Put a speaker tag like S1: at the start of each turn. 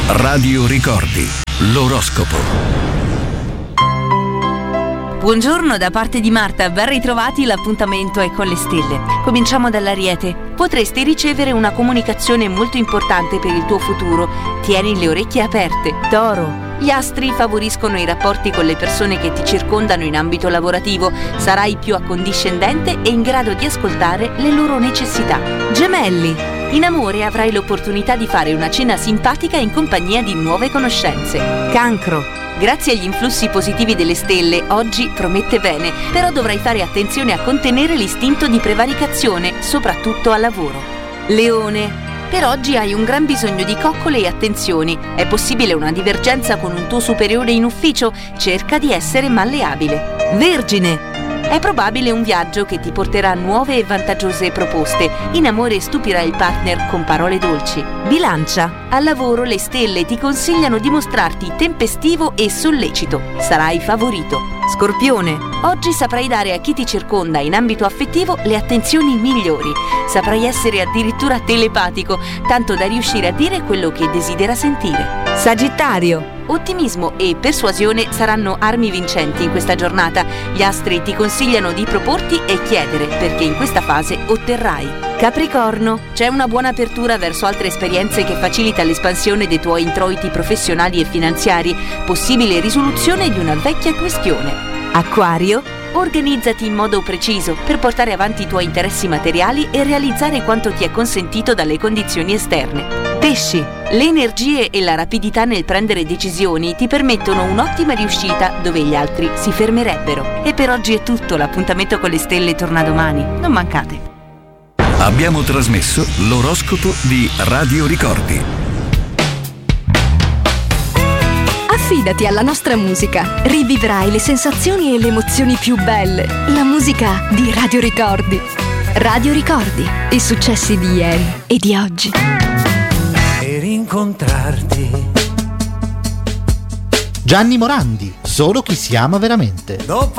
S1: Radio Ricordi, l'oroscopo.
S2: Buongiorno da parte di Marta, ben ritrovati, l'appuntamento è con le stelle. Cominciamo dall'Ariete. Potresti ricevere una comunicazione molto importante per il tuo futuro. Tieni le orecchie aperte. Toro. Gli astri favoriscono i rapporti con le persone che ti circondano in ambito lavorativo. Sarai più accondiscendente e in grado di ascoltare le loro necessità. Gemelli. In amore avrai l'opportunità di fare una cena simpatica in compagnia di nuove conoscenze. Cancro. Grazie agli influssi positivi delle stelle, oggi promette bene, però dovrai fare attenzione a contenere l'istinto di prevaricazione, soprattutto al lavoro. Leone. Per oggi hai un gran bisogno di coccole e attenzioni. È possibile una divergenza con un tuo superiore in ufficio? Cerca di essere malleabile. Vergine. È probabile un viaggio che ti porterà nuove e vantaggiose proposte. In amore stupirà il partner con parole dolci. Bilancia. Al lavoro le stelle ti consigliano di mostrarti tempestivo e sollecito. Sarai favorito. Scorpione. Oggi saprai dare a chi ti circonda in ambito affettivo le attenzioni migliori. Saprai essere addirittura telepatico, tanto da riuscire a dire quello che desidera sentire. Sagittario. Ottimismo e persuasione saranno armi vincenti in questa giornata. Gli astri ti consigliano di proporti e chiedere, perché in questa fase otterrai. Capricorno. C'è una buona apertura verso altre esperienze che facilita l'espansione dei tuoi introiti professionali e finanziari. Possibile risoluzione di una vecchia questione. Acquario. Organizzati in modo preciso per portare avanti i tuoi interessi materiali e realizzare quanto ti è consentito dalle condizioni esterne. Pesci. Le energie e la rapidità nel prendere decisioni ti permettono un'ottima riuscita dove gli altri si fermerebbero. E per oggi è tutto, l'appuntamento con le stelle torna domani. Non mancate.
S1: Abbiamo trasmesso l'oroscopo di Radio Ricordi.
S3: Affidati alla nostra musica. Rivivrai le sensazioni e le emozioni più belle. La musica di Radio Ricordi. Radio Ricordi. I successi di ieri e di oggi.
S4: Per incontrarti.
S5: Gianni Morandi, solo chi si ama veramente.
S4: Dopo